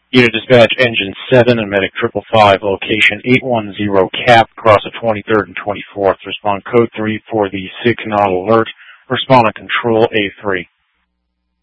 Unit Dispatch Engine 7 and Medic 555, location 810 CAP, across the 23rd and 24th. Respond code 3 for the SIG Canal alert. Respond on Control A3.